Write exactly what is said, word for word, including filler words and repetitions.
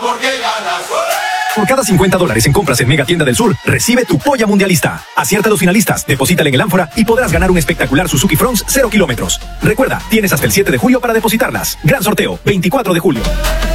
Por cada cincuenta dólares en compras en Mega Tienda del Sur, recibe tu polla mundialista. Acierta a los finalistas, deposítale en el ánfora y podrás ganar un espectacular Suzuki Fronts cero kilómetros. Recuerda, tienes hasta el siete de julio para depositarlas. Gran sorteo, veinticuatro de julio.